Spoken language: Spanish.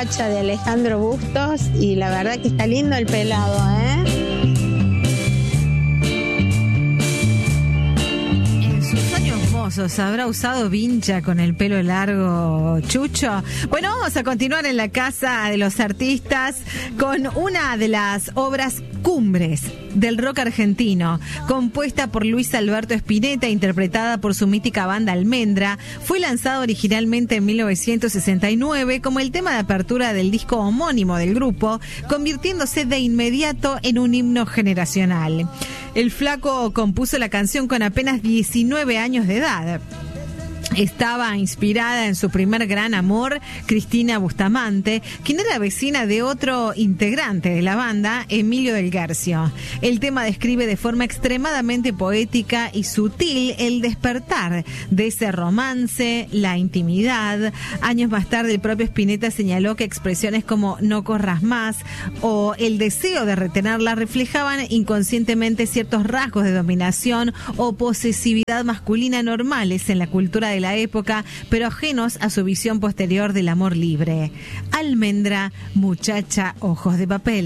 Muchacha de Alejandro Bustos, y la verdad que está lindo el pelado, ¿eh? En sus años mozos, ¿habrá usado vincha con el pelo largo Chucho? Bueno, vamos a continuar en la Casa de los Artistas con una de las obras cumbres del rock argentino, compuesta por Luis Alberto Spinetta, interpretada por su mítica banda Almendra. Fue lanzado originalmente en 1969 como el tema de apertura del disco homónimo del grupo, convirtiéndose de inmediato en un himno generacional. El flaco compuso la canción con apenas 19 años de edad. Estaba inspirada en su primer gran amor, Cristina Bustamante, quien era vecina de otro integrante de la banda, Emilio del Guercio. El tema describe de forma extremadamente poética y sutil el despertar de ese romance, la intimidad. Años más tarde, el propio Spinetta señaló que expresiones como "no corras más" o el deseo de retenerla reflejaban inconscientemente ciertos rasgos de dominación o posesividad masculina normales en la cultura de la época, pero ajenos a su visión posterior del amor libre. Almendra, Muchacha, ojos de papel.